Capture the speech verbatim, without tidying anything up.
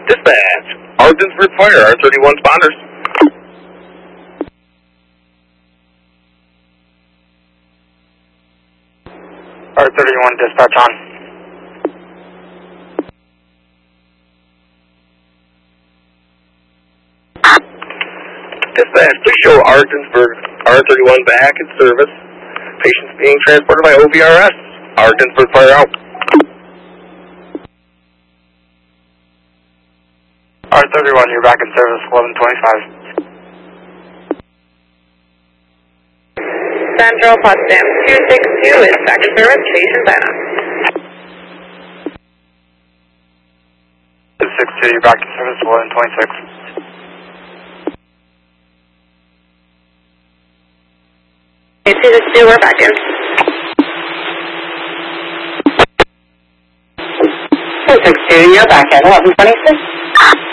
Dispatch, Ogdensburg Fire, R thirty-one sponders. R thirty-one dispatch on. Dispatch, please show Ogdensburg R thirty-one back in service. Patients being transported by O V R S. Ogdensburg Fire out. R thirty-one, you're back in service, eleven twenty-five. Central Potsdam two six two is back in service, Station Banner. two six two, you're back in service, eleven twenty-six. two six two, we're back in. two six two, you're back in, eleven twenty-six.